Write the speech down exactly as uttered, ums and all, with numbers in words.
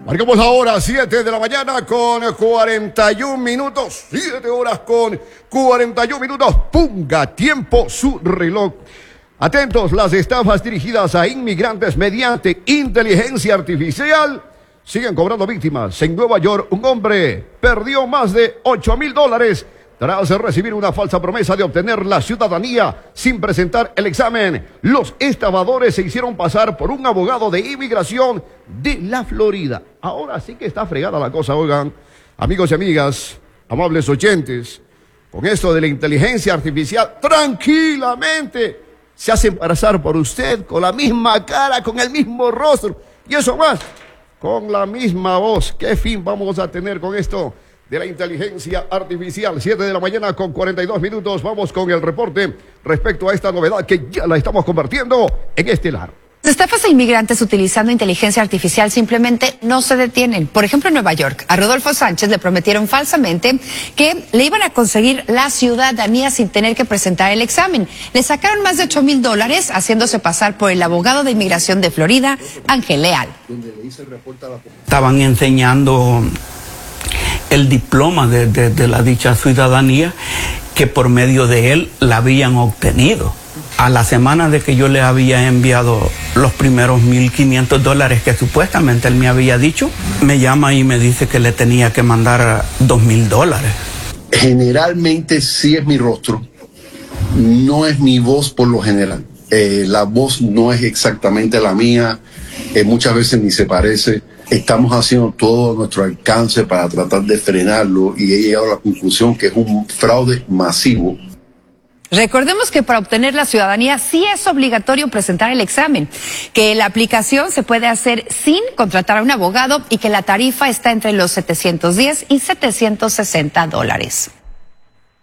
Marcamos ahora siete de la mañana con cuarenta y un minutos. siete horas con cuarenta y un minutos. Ponga tiempo su reloj. Atentos, las estafas dirigidas a inmigrantes mediante inteligencia artificial siguen cobrando víctimas. En Nueva York, un hombre perdió más de ocho mil dólares tras recibir una falsa promesa de obtener la ciudadanía sin presentar el examen. Los estafadores se hicieron pasar por un abogado de inmigración de la Florida. Ahora sí que está fregada la cosa, oigan, amigos y amigas, amables oyentes, con esto de la inteligencia artificial, tranquilamente se hacen pasar por usted con la misma cara, con el mismo rostro, y eso más, con la misma voz. ¿Qué fin vamos a tener con esto de la inteligencia artificial? siete de la mañana con cuarenta y dos minutos. Vamos con el reporte respecto a esta novedad que ya la estamos convirtiendo en estelar. Las estafas a inmigrantes utilizando inteligencia artificial simplemente no se detienen. Por ejemplo, en Nueva York, a Rodolfo Sánchez le prometieron falsamente que le iban a conseguir la ciudadanía sin tener que presentar el examen. Le sacaron más de ocho mil dólares haciéndose pasar por el abogado de inmigración de Florida, Ángel Leal. Estaban enseñando el diploma de, de, de la dicha ciudadanía, que por medio de él la habían obtenido. A la semana de que yo le había enviado los primeros mil quinientos dólares que supuestamente él me había dicho, me llama y me dice que le tenía que mandar dos mil dólares. Generalmente sí es mi rostro, no es mi voz por lo general. Eh, la voz no es exactamente la mía, eh, muchas veces ni se parece. Estamos haciendo todo nuestro alcance para tratar de frenarlo y he llegado a la conclusión que es un fraude masivo. Recordemos que para obtener la ciudadanía sí es obligatorio presentar el examen, que la aplicación se puede hacer sin contratar a un abogado y que la tarifa está entre los setecientos diez y setecientos sesenta dólares.